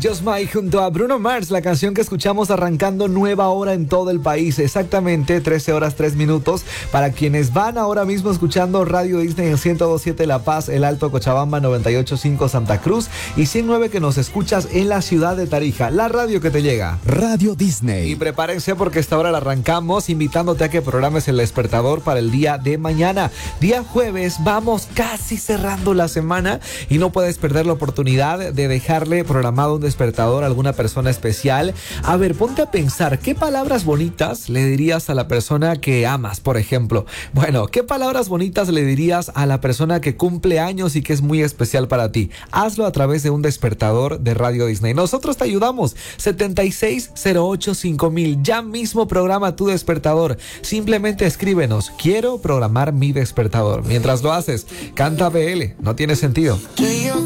Just Mike junto a Bruno Mars, la canción que escuchamos arrancando nueva hora en todo el país, exactamente 13 horas 3 minutos. Para quienes van ahora mismo escuchando Radio Disney en 102.7 La Paz, El Alto, Cochabamba, 98.5 Santa Cruz y 109 que nos escuchas en la ciudad de Tarija, la radio que te llega. Radio Disney. Y prepárense porque esta hora la arrancamos invitándote a que programes el despertador para el día de mañana. Día jueves, vamos casi cerrando la semana y no puedes perder la oportunidad de dejarle programado un despertador a alguna persona especial. A ver, ponte a pensar, ¿qué palabras bonitas le dirías a la persona que amas, por ejemplo? Bueno, ¿qué palabras bonitas le dirías a la persona que cumple años y que es muy especial para ti? Hazlo a través de un despertador de Radio Disney. Nosotros te ayudamos. 76085000. Ya mismo programa tu despertador. Simplemente escríbenos, quiero programar mi despertador. Mientras lo haces, canta BL. No tiene sentido.